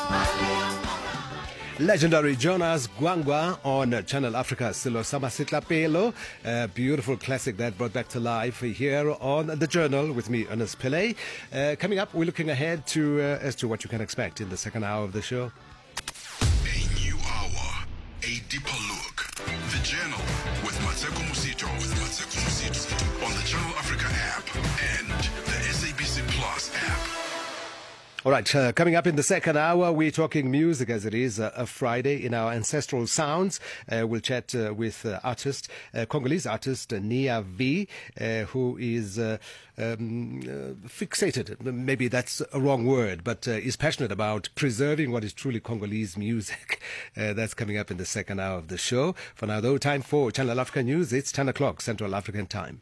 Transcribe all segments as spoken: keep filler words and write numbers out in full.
Legendary Jonas Gwangwa on Channel Africa, Silo Sama Sitlapelo. A beautiful classic that brought back to life here on The Journal with me, Ernest Pillay. Uh, coming up, we're looking ahead to uh, as to what you can expect in the second hour of the show. A new hour, a deeper look. The Journal with Mateko Musito, with Mateko Musito on the Channel Africa app and the S A B C Plus app. All right, uh, coming up in the second hour, we're talking music as it is uh, a Friday in our ancestral sounds. Uh, we'll chat uh, with uh, artist, uh, Congolese artist uh, Nia V, uh, who is uh, um, uh, fixated, maybe that's a wrong word, but uh, is passionate about preserving what is truly Congolese music. Uh, that's coming up in the second hour of the show. For now, though, time for Channel Africa News. It's ten o'clock Central African time.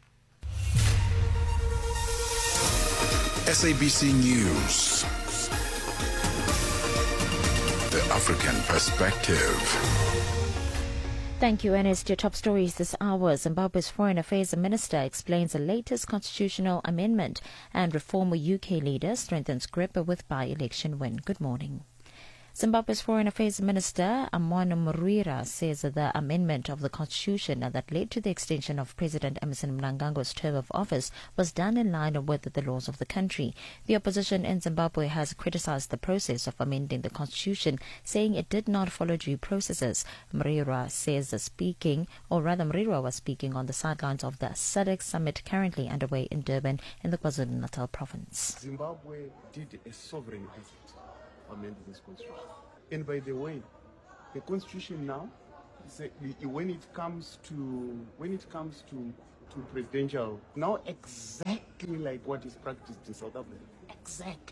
S A B C News. The African Perspective. Thank you, Ernest. Your top stories this hour. Zimbabwe's Foreign Affairs Minister explains the latest constitutional amendment, and reformer U K leader strengthens grip with by-election win. Good morning. Zimbabwe's Foreign Affairs Minister, Amon Murira, says that the amendment of the constitution that led to the extension of President Emmerson Mnangagwa's term of office was done in line with the laws of the country. The opposition in Zimbabwe has criticized the process of amending the constitution, saying it did not follow due processes. Murira says that speaking, or rather Murira was speaking on the sidelines of the S A D C summit currently underway in Durban in the KwaZulu-Natal province. Zimbabwe did a sovereign effort amending this constitution. And by the way, the constitution now, when it comes to when it comes to to presidential, now exactly like what is practiced in South Africa. Exactly,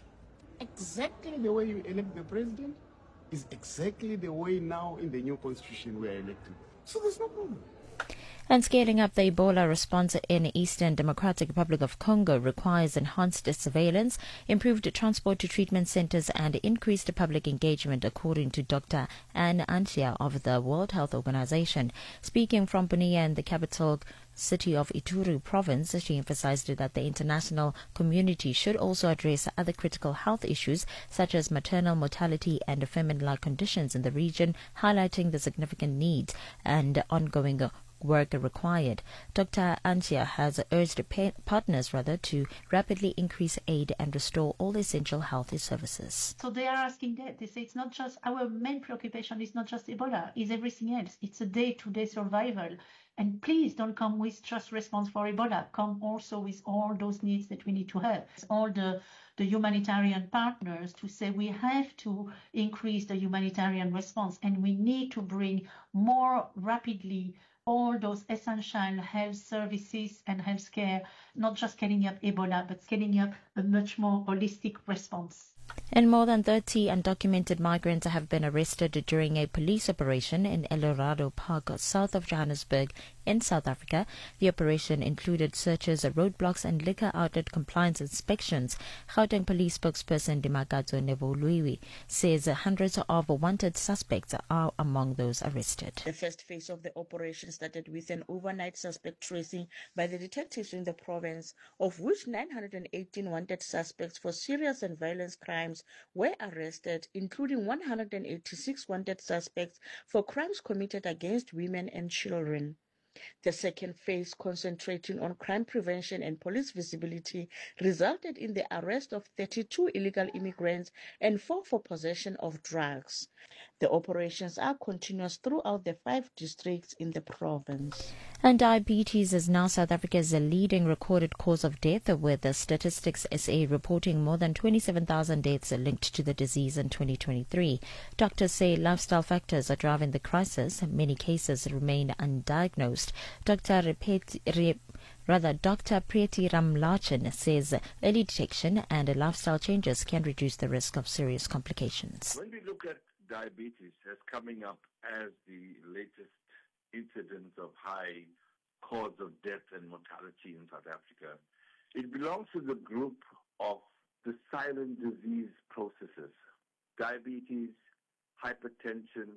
exactly the way you elect the president is exactly the way now in the new constitution we are electing. So there's no problem. And scaling up the Ebola response in Eastern Democratic Republic of Congo requires enhanced surveillance, improved transport to treatment centers, and increased public engagement, according to Doctor Anne Antia of the World Health Organization. Speaking from Bunia in the capital city of Ituri province, she emphasized that the international community should also address other critical health issues such as maternal mortality and famine-like conditions in the region, highlighting the significant needs and ongoing work required. Doctor Antia has urged pa- partners rather to rapidly increase aid and restore all essential health services. So they are asking that. They say it's not just our main preoccupation is not just Ebola, it's everything else. It's a day-to-day survival. And please don't come with just response for Ebola. Come also with all those needs that we need to have. All the, the humanitarian partners to say we have to increase the humanitarian response and we need to bring more rapidly all those essential health services and healthcare, not just scaling up Ebola, but scaling up a much more holistic response. And more than thirty undocumented migrants have been arrested during a police operation in El Dorado Park, south of Johannesburg, in South Africa. The operation included searches, roadblocks, and liquor outlet compliance inspections. Gauteng police spokesperson Dimakadzo Neboluiwi says hundreds of wanted suspects are among those arrested. The first phase of the operation started with an overnight suspect tracing by the detectives in the province, of which nine hundred eighteen wanted suspects for serious and violent crimes were arrested, including one hundred eighty-six wanted suspects for crimes committed against women and children. The second phase, concentrating on crime prevention and police visibility, resulted in the arrest of thirty-two illegal immigrants and four for possession of drugs. The operations are continuous throughout the five districts in the province. And diabetes is now South Africa's leading recorded cause of death, with the Statistics S A reporting more than twenty-seven thousand deaths linked to the disease in twenty twenty-three. Doctors say lifestyle factors are driving the crisis. Many cases remain undiagnosed. Doctor Repeti, Re, rather, Doctor Preti Ramlachan says early detection and lifestyle changes can reduce the risk of serious complications. When we look at diabetes as coming up as the latest incidence of high cause of death and mortality in South Africa, it belongs to the group of the silent disease processes. Diabetes, hypertension,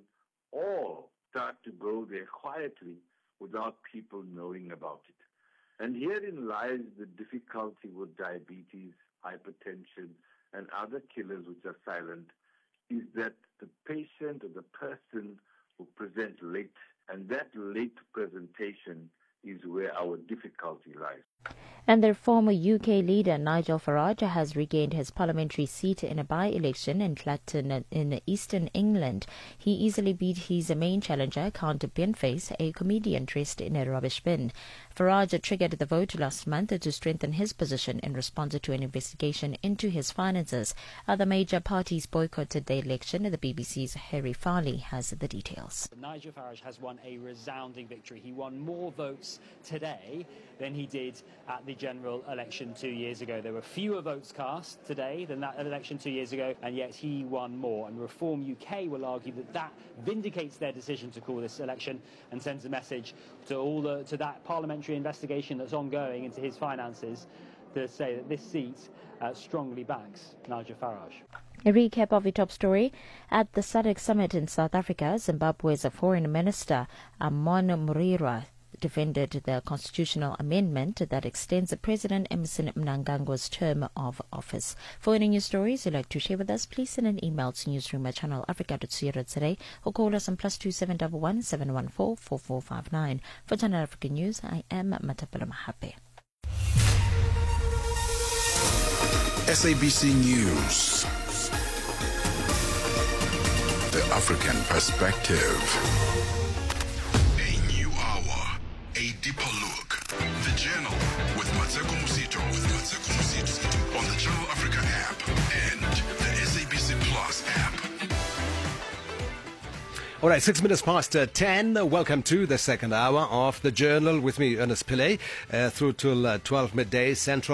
all start to go there quietly without people knowing about it. And herein lies the difficulty with diabetes, hypertension, and other killers which are silent. is that the patient or the person will present late, and that late presentation is where our difficulty lies. And their former U K leader Nigel Farage has regained his parliamentary seat in a by-election in Clacton in eastern England. He easily beat his main challenger, Count Binface, a comedian dressed in a rubbish bin. Farage triggered the vote last month to strengthen his position in response to an investigation into his finances. Other major parties boycotted the election. The B B C's Harry Farley has the details. Nigel Farage has won a resounding victory. He won more votes today than he did at the general election two years ago. There were fewer votes cast today than that election two years ago, and yet he won more. And Reform U K will argue that that vindicates their decision to call this election and sends a message to all the, to that parliamentary investigation that's ongoing into his finances to say that this seat uh, strongly backs Nigel Farage. A recap of the top story. At the S A D C summit in South Africa, Zimbabwe's Foreign Minister Amon Murira defended the constitutional amendment that extends President Emmerson Mnangagwa's term of office. For any news stories you'd like to share with us, please send an email to newsroom at channel africa dot co dot za or call us on plus two seven one one seven one four four four five nine. For Channel Africa News, I am Matapela Mahape. S A B C News. The African Perspective. A deeper look. The Journal with Mateko Musito. With Mateko Musito on the Channel Africa app and the S A B C Plus app. All right, six minutes past uh, ten. Welcome to the second hour of the Journal with me, Ernest Pillay, uh, through till uh, twelve midday Central.